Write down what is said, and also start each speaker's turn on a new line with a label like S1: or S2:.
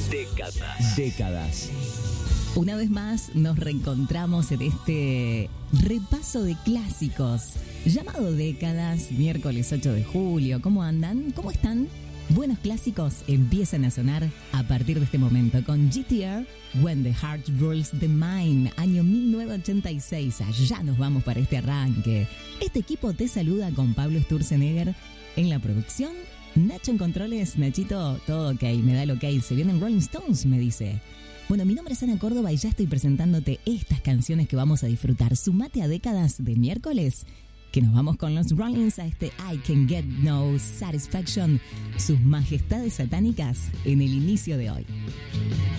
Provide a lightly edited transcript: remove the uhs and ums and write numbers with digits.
S1: Décadas. Una vez más nos reencontramos en este repaso de clásicos llamado Décadas, miércoles 8 de julio. ¿Cómo andan? ¿Cómo están? Buenos clásicos empiezan a sonar a partir de este momento con GTR, When the Heart Rules the Mind, año 1986. Allá nos vamos para este arranque. Este equipo te saluda con Pablo Sturzenegger en la producción. Nacho en controles. Nachito, todo ok, me da el ok. Se vienen Rolling Stones, me dice. Bueno, mi nombre es Ana Córdoba y ya estoy presentándote estas canciones que vamos a disfrutar. Sumate a Décadas de miércoles, que nos vamos con los Rollins a este I Can Get No Satisfaction, sus majestades satánicas en el inicio de hoy.